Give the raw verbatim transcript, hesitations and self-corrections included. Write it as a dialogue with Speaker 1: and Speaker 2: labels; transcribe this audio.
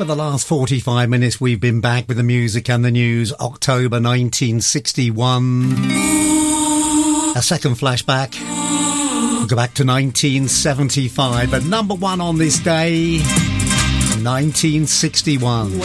Speaker 1: For the last forty-five minutes, we've been back with the music and the news. October nineteen sixty-one. A second flashback. We'll go back to nineteen seventy-five. But number one on this day, nineteen sixty-one.